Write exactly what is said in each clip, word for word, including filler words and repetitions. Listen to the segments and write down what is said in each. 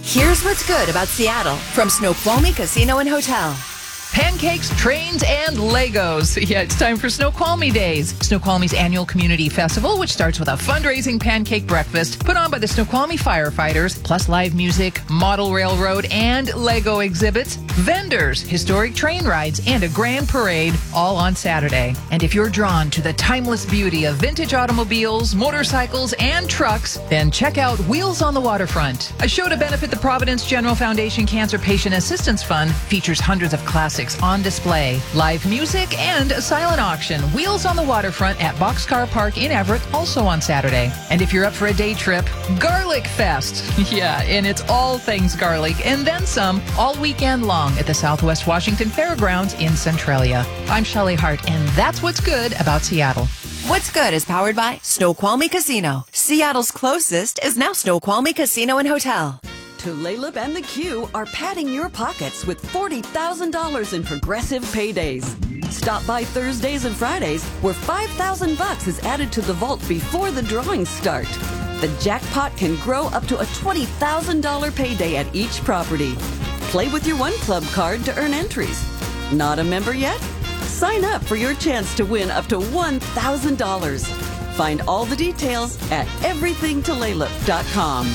Here's what's good about Seattle from Snoqualmie Casino and Hotel. Pancakes, trains, and Legos. Yeah, it's time for Snoqualmie Days. Snoqualmie's annual community festival, which starts with a fundraising pancake breakfast put on by the Snoqualmie firefighters, plus live music, model railroad, and Lego exhibits, vendors, historic train rides, and a grand parade, all on Saturday. And if you're drawn to the timeless beauty of vintage automobiles, motorcycles, and trucks, then check out Wheels on the Waterfront. A show to benefit the Providence General Foundation Cancer Patient Assistance Fund features hundreds of classics on display, live music, and a silent auction. Wheels on the Waterfront at Boxcar Park in Everett, also on Saturday. And if you're up for a day trip, Garlic Fest. Yeah, and it's all things garlic, and then some, all weekend long at the Southwest Washington Fairgrounds in Centralia. I'm Shelley Hart, and that's what's good about Seattle. What's Good is powered by Snoqualmie Casino. Seattle's closest is now Snoqualmie Casino and Hotel. Tulalip and the Q are padding your pockets with forty thousand dollars in progressive paydays. Stop by Thursdays and Fridays where five thousand bucks is added to the vault before the drawings start. The jackpot can grow up to a twenty thousand dollars payday at each property. Play with your One Club card to earn entries. Not a member yet? Sign up for your chance to win up to one thousand dollars. Find all the details at everything tulalip dot com.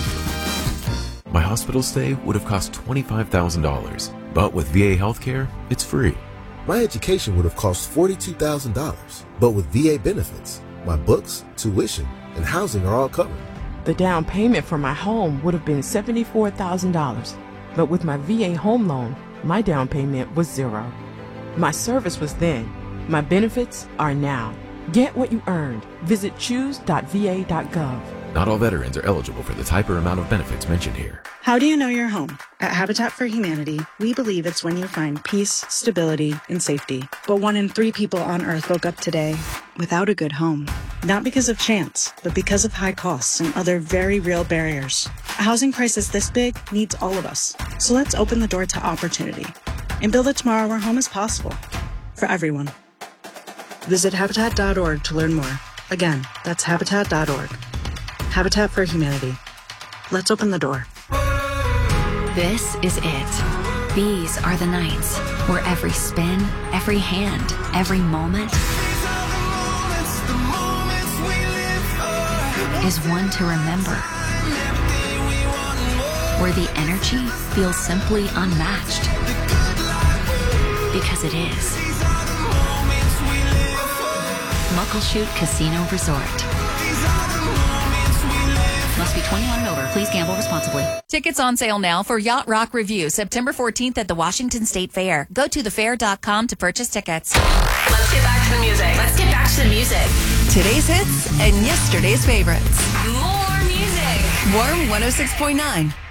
My hospital stay would have cost twenty-five thousand dollars, but with V A healthcare, it's free. My education would have cost forty-two thousand dollars, but with V A benefits, my books, tuition, and housing are all covered. The down payment for my home would have been seventy-four thousand dollars, but with my V A home loan, my down payment was zero. My service was then. My benefits are now. Get what you earned. Visit choose dot v a dot gov. Not all veterans are eligible for the type or amount of benefits mentioned here. How do you know you're home? At Habitat for Humanity, we believe it's when you find peace, stability, and safety. But one in three people on Earth woke up today without a good home. Not because of chance, but because of high costs and other very real barriers. A housing crisis this big needs all of us. So let's open the door to opportunity and build a tomorrow where home is possible for everyone. Visit habitat dot org to learn more. Again, that's habitat dot org. Habitat for Humanity. Let's open the door. This is it. These are the nights where every spin, every hand, every moment is one to remember. Where the energy feels simply unmatched. Because it is. Muckleshoot Casino Resort. Must be twenty-one and over. Please gamble responsibly. Tickets on sale now for Yacht Rock Review, September fourteenth at the Washington State Fair. Go to the fair dot com to purchase tickets. Let's get back to the music. Let's get back to the music. Today's hits and yesterday's favorites. More music. Warm one oh six point nine.